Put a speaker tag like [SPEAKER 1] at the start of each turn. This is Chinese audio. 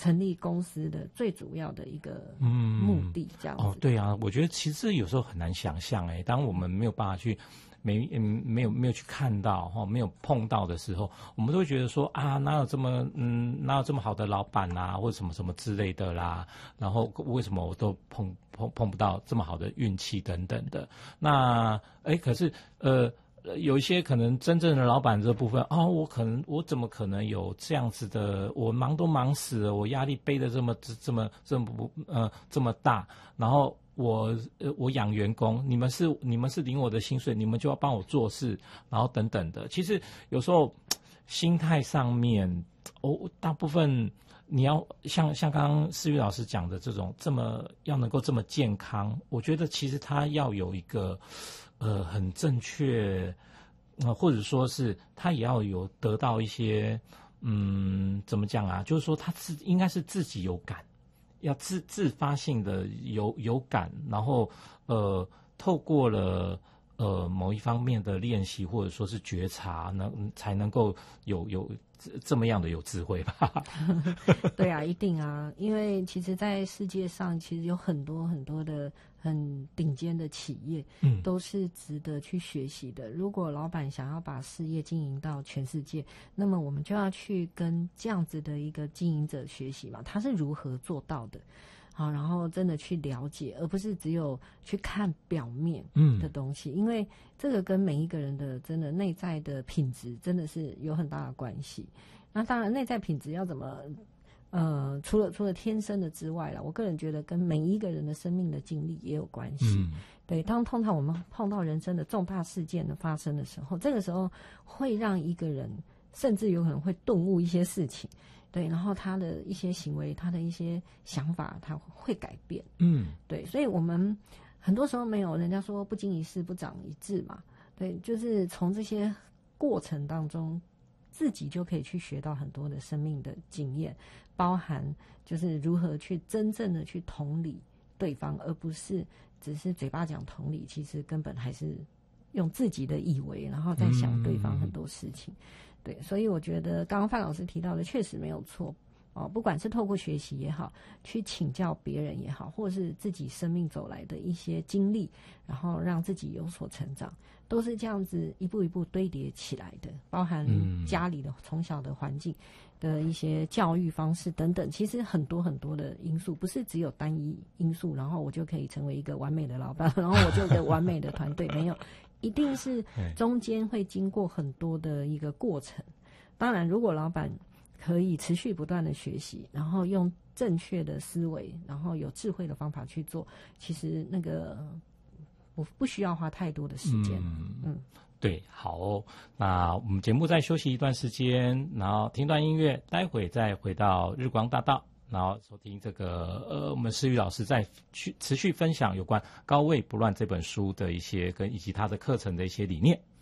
[SPEAKER 1] 成立公司的最主要的一个目的，这样子。
[SPEAKER 2] 对啊，我觉得其实有时候很难想象，当我们没有办法去没有去看到没有碰到的时候，我们都会觉得说啊，哪有这么好的老板啊，或者什么什么之类的啦，然后为什么我都碰不到这么好的运气等等的。那可是有一些可能真正的老板这部分我怎么可能有这样子的？我忙都忙死了，我压力背得这么大，然后我养员工，你们是领我的薪水，你们就要帮我做事，然后等等的。其实有时候心态上面，大部分你要像刚刚思雨老师讲的要能够这么健康，我觉得其实他要有一个很正确，或者说是他也要有得到一些怎么讲啊？就是说他应该是自己有感。要自发性的有感，然后透过了某一方面的练习或者说是觉察，才能够有这么样的有智慧吧。
[SPEAKER 1] 对啊，一定啊，因为其实在世界上其实有很多很多的很顶尖的企业，都是值得去学习的。如果老板想要把事业经营到全世界，那么我们就要去跟这样子的一个经营者学习嘛，他是如何做到的。好，然后真的去了解，而不是只有去看表面的东西，因为这个跟每一个人的真的内在的品质真的是有很大的关系。那当然，内在品质要怎么除了天生的之外啦，我个人觉得跟每一个人的生命的经历也有关系。对，通常我们碰到人生的重大事件的发生的时候，这个时候会让一个人甚至有可能会顿悟一些事情。对，然后他的一些行为，他的一些想法，他会改变。对，所以我们很多时候没有人家说不经一事不长一智嘛。对，就是从这些过程当中，自己就可以去学到很多的生命的经验，包含就是如何去真正的去同理对方，而不是只是嘴巴讲同理，其实根本还是用自己的以为，然后再想对方很多事情。对，所以我觉得刚刚范老师提到的确实没有错不管是透过学习也好，去请教别人也好，或是自己生命走来的一些经历，然后让自己有所成长，都是这样子一步一步堆叠起来的，包含家里的从小的环境的一些教育方式等等，其实很多很多的因素，不是只有单一因素，然后我就可以成为一个完美的老板，然后我就有个完美的团队，没有，一定是中间会经过很多的一个过程。当然，如果老板可以持续不断的学习，然后用正确的思维，然后有智慧的方法去做，其实那个我不需要花太多的时间。
[SPEAKER 2] 对，好那我们节目再休息一段时间，然后听段音乐，待会再回到日光大道，然后收听这个我们思雨老师在持续分享有关《高位不乱》这本书的一些以及他的课程的一些理念。